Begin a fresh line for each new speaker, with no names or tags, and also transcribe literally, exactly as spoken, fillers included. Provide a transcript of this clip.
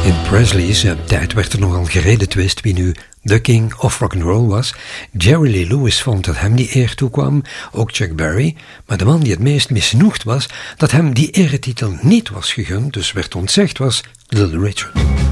In Presley's uh, tijd werd er nogal geredetwist wie nu de king of rock'n'roll was. Jerry Lee Lewis vond dat hem die eer toekwam, ook Chuck Berry. Maar de man die het meest misnoegd was dat hem die eretitel niet was gegund, dus werd ontzegd, was Little Richard.